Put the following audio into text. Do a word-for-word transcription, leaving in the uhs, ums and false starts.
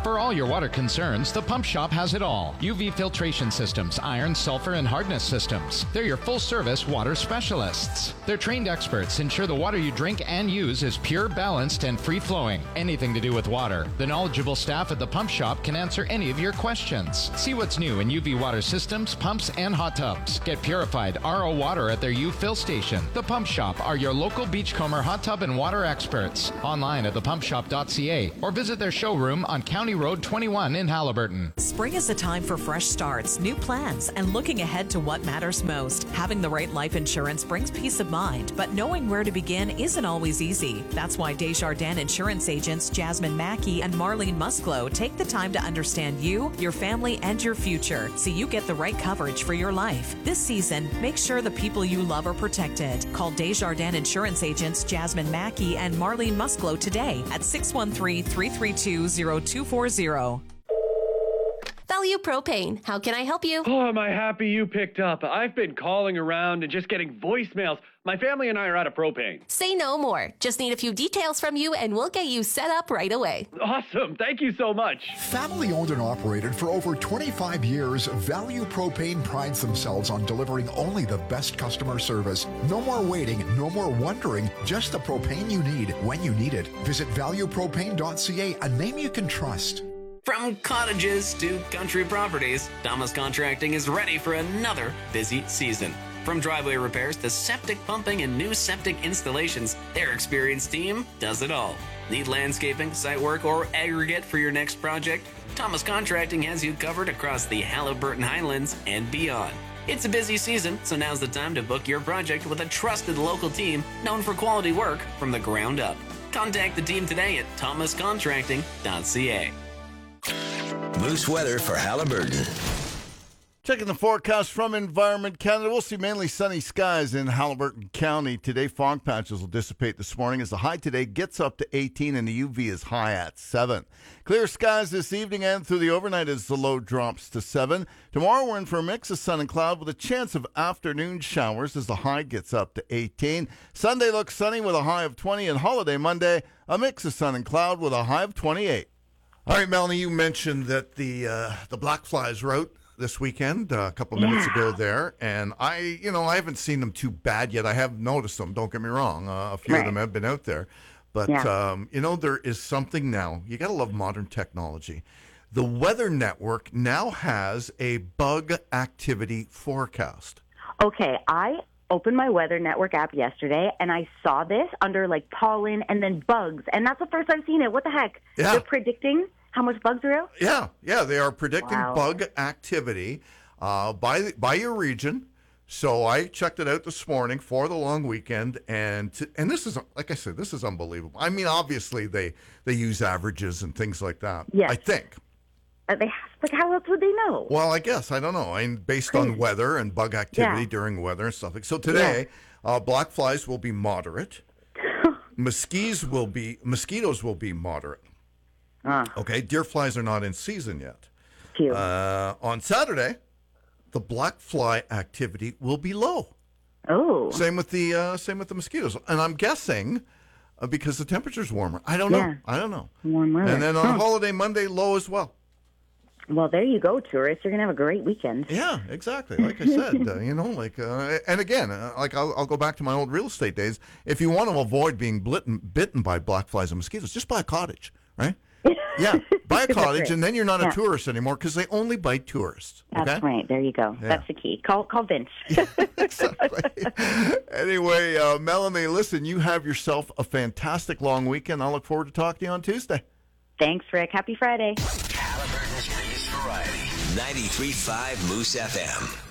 For all your water concerns, the Pump Shop has it all. U V filtration systems, iron, sulfur, and hardness systems. They're your full-service water specialists. Their trained experts ensure the water you drink and use is pure, balanced, and free-flowing. Anything to do with water. The knowledgeable staff at the Pump Shop can answer any of your questions. See what's new in U V water systems, pumps, and hot tubs. Get purified R O water at their U-Fill station. The Pump Shop are your local Beachcomber hot tub and water experts. Online at the pump shop dot c a or visit their showroom on County Road twenty-one in Haliburton. Spring is a time for fresh starts, new plans, and looking ahead to what matters most. Having the right life insurance brings peace of mind, but knowing where to begin isn't always easy. That's why Desjardins Insurance agents Jasmine Mackey and Marlene Musclo take the time to understand you, your family, and your future so you get the right coverage for your life. This season, make sure the people you love are protected. Call Desjardins Insurance agents Jasmine Mackey and Marlene Musclo today at six one three, three three two, zero two four zero. Value Propane. How can I help you? Oh, am I happy you picked up? I've been calling around and just getting voicemails. My family and I are out of propane. Say no more. Just need a few details from you and we'll get you set up right away. Awesome. Thank you so much. Family owned and operated for over twenty-five years, Value Propane prides themselves on delivering only the best customer service. No more waiting, no more wondering, just the propane you need when you need it. Visit value propane dot c a, a name you can trust. From cottages to country properties, Thomas Contracting is ready for another busy season. From driveway repairs to septic pumping and new septic installations, their experienced team does it all. Need landscaping, site work, or aggregate for your next project? Thomas Contracting has you covered across the Haliburton Highlands and beyond. It's a busy season, so now's the time to book your project with a trusted local team known for quality work from the ground up. Contact the team today at thomas contracting dot c a. Moose weather for Haliburton. Checking the forecast from Environment Canada, we'll see mainly sunny skies in Haliburton County. Today, fog patches will dissipate this morning as the high today gets up to eighteen and the U V is high at seven. Clear skies this evening and through the overnight as the low drops to seven. Tomorrow, we're in for a mix of sun and cloud with a chance of afternoon showers as the high gets up to eighteen. Sunday looks sunny with a high of twenty, and holiday Monday, a mix of sun and cloud with a high of twenty-eight. All right, Melanie, you mentioned that the uh, the black flies were out this weekend uh, a couple minutes Yeah. ago there, and I, you know, I haven't seen them too bad yet. I have noticed them. Don't get me wrong. Uh, a few Right. of them have been out there, but Yeah. um, you know, there is something now. You got to love modern technology. The Weather Network now has a bug activity forecast. Okay, I opened my Weather Network app yesterday, and I saw this under, like, pollen and then bugs, and that's the first I've seen it. What the heck? Yeah. They're predicting how much bugs are out? Yeah, yeah, they are predicting Wow. bug activity uh, by by your region. So I checked it out this morning for the long weekend, and to, and this is, like I said, this is unbelievable. I mean, obviously they they use averages and things like that. Yes. I think. Uh, they, like, how else would they know? Well, I guess I don't know. I mean, based Crazy. on weather and bug activity Yeah. during weather and stuff. Like so today, uh, black flies will be moderate. Mosquitoes will be mosquitoes will be moderate. Ah, Okay, deer flies are not in season yet. cute. Uh, on Saturday, the black fly activity will be low. oh. Same with the uh, same with the mosquitoes, and I'm guessing uh, because the temperature's warmer. I don't know. Yeah. I don't know. Warm weather. And then on Huh. holiday Monday, low as well. Well, there you go, tourists. You're going to have a great weekend. Yeah, exactly. Like I said, uh, you know, like uh, and again, uh, like I'll, I'll go back to my old real estate days. If you want to avoid being blitten, bitten by black flies and mosquitoes, just buy a cottage, right? Yeah, buy a cottage, Right. and then you're not Yeah. a tourist anymore because they only bite tourists. Okay? That's right. There you go. Yeah. That's the key. Call call Vince. Exactly. Anyway, uh, Melanie, listen, you have yourself a fantastic long weekend. I look forward to talking to you on Tuesday. Thanks, Rick. Happy Friday. Haliburton's biggest variety. ninety-three point five Moose F M.